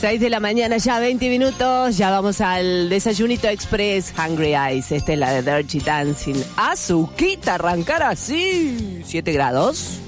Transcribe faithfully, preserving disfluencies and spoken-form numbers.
seis de la mañana, ya veinte minutos. Ya vamos al desayunito express Hungry Eyes. Esta es la de Dirty Dancing. Azuquita, arrancar así. siete grados.